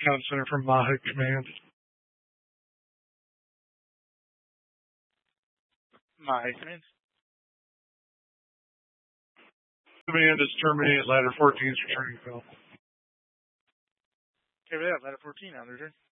Command Center from Maha Command. Maha Command. Command is terminated. Ladder 14 is returning call. Okay, with that, Ladder 14 on the return.